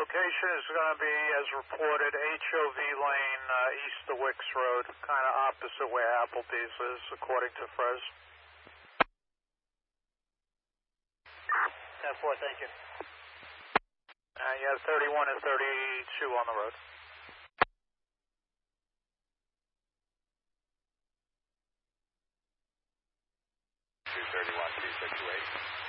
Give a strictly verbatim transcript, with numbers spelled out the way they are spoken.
location is going to be, as reported, H O V Lane, uh, east of Wicks Road, kind of opposite where Applebee's is, according to Fres. ten four, thank you. Uh, you have thirty-one and thirty-two on the road. two thirty-one, two six two eight.